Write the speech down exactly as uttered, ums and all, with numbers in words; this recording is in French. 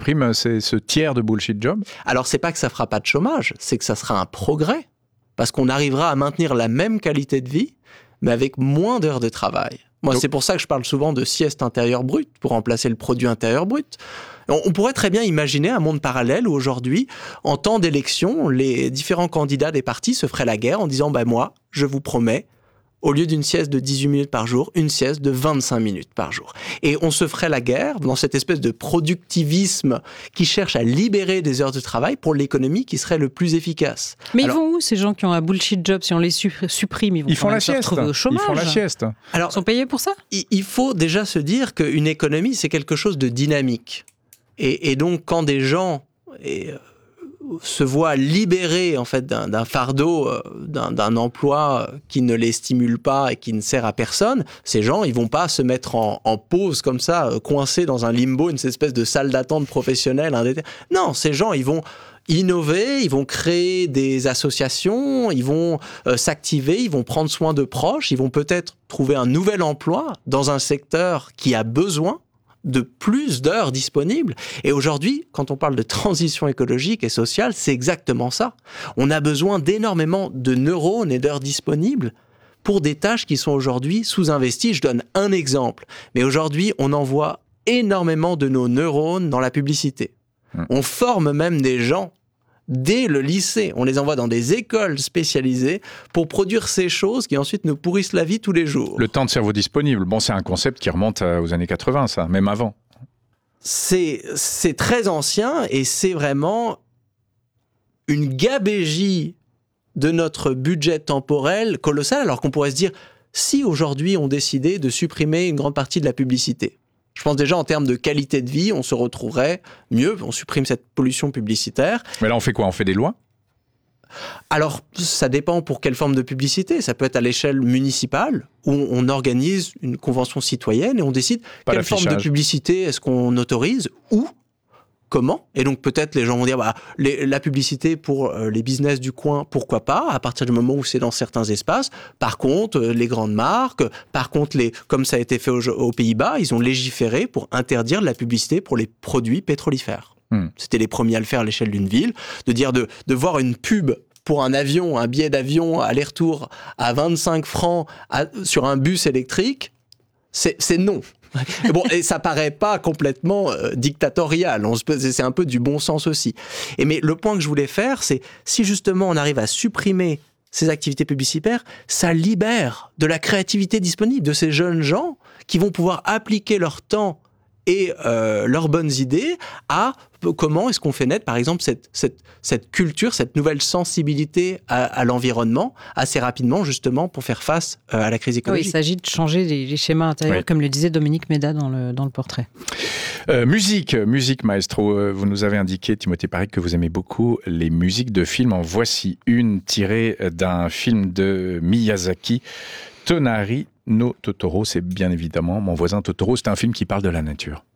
supprime ces, ce tiers de bullshit job ? Alors, c'est pas que ça fera pas de chômage, c'est que ça sera un progrès. Parce qu'on arrivera à maintenir la même qualité de vie, mais avec moins d'heures de travail. Moi, Donc, c'est pour ça que je parle souvent de sieste intérieure brute, pour remplacer le produit intérieur brut. On, on pourrait très bien imaginer un monde parallèle où aujourd'hui, en temps d'élection, les différents candidats des partis se feraient la guerre en disant bah, « moi, je vous promets, au lieu d'une sieste de dix-huit minutes par jour, une sieste de vingt-cinq minutes par jour. » Et on se ferait la guerre dans cette espèce de productivisme qui cherche à libérer des heures de travail pour l'économie qui serait le plus efficace. Mais Alors, ils vont où, ces gens qui ont un bullshit job? Si on les supprime, ils vont ils font la se sieste. retrouver au chômage. Ils font la sieste. Alors, ils sont payés pour ça? Il faut déjà se dire qu'une économie, c'est quelque chose de dynamique. Et, et donc, quand des gens... Et, se voient libérés en fait d'un, d'un fardeau, euh, d'un, d'un emploi qui ne les stimule pas et qui ne sert à personne, ces gens, ils vont pas se mettre en, en pause comme ça, euh, coincés dans un limbo, une espèce de salle d'attente professionnelle. Indéter... Non, ces gens, ils vont innover, ils vont créer des associations, ils vont euh, s'activer, ils vont prendre soin de proches, ils vont peut-être trouver un nouvel emploi dans un secteur qui a besoin de plus d'heures disponibles. Et aujourd'hui, quand on parle de transition écologique et sociale, c'est exactement ça. On a besoin d'énormément de neurones et d'heures disponibles pour des tâches qui sont aujourd'hui sous-investies. Je donne un exemple. Mais aujourd'hui, on envoie énormément de nos neurones dans la publicité. Mmh. On forme même des gens dès le lycée. On les envoie dans des écoles spécialisées pour produire ces choses qui ensuite nous pourrissent la vie tous les jours. Le temps de cerveau disponible, bon, c'est un concept qui remonte aux années quatre-vingts, ça, même avant. C'est, c'est très ancien et c'est vraiment une gabégie de notre budget temporel colossal, alors qu'on pourrait se dire, si aujourd'hui on décidait de supprimer une grande partie de la publicité, je pense déjà en termes de qualité de vie, on se retrouverait mieux, on supprime cette pollution publicitaire. Mais là, on fait quoi? On fait des lois? Alors, ça dépend pour quelle forme de publicité. Ça peut être à l'échelle municipale, où on organise une convention citoyenne et on décide Pas quelle forme de publicité est-ce qu'on autorise, où, comment. Et donc peut-être les gens vont dire, bah, les, la publicité pour euh, les business du coin, pourquoi pas, à partir du moment où c'est dans certains espaces. Par contre, euh, les grandes marques, par contre, les, comme ça a été fait aux, aux Pays-Bas, ils ont légiféré pour interdire la publicité pour les produits pétrolifères. Hmm. C'était les premiers à le faire à l'échelle d'une ville, de dire de, de voir une pub pour un avion, un billet d'avion aller-retour à vingt-cinq francs à, sur un bus électrique, c'est, c'est non. Et bon, et ça paraît pas complètement euh, dictatorial, on se peut, c'est un peu du bon sens aussi. Et mais le point que je voulais faire, c'est si justement on arrive à supprimer ces activités publicitaires, ça libère de la créativité disponible de ces jeunes gens qui vont pouvoir appliquer leur temps et euh, leurs bonnes idées à comment est-ce qu'on fait naître, par exemple, cette, cette, cette culture, cette nouvelle sensibilité à, à l'environnement assez rapidement, justement, pour faire face euh, à la crise écologique. Oui, il s'agit de changer les, les schémas intérieurs, oui. Comme le disait Dominique Méda dans le, dans le portrait. Euh, musique, musique, maestro. Euh, vous nous avez indiqué, Timothée Parrique, que vous aimez beaucoup les musiques de films. En voici une tirée d'un film de Miyazaki, Tonari no Totoro. C'est bien évidemment Mon voisin Totoro. C'est un film qui parle de la nature.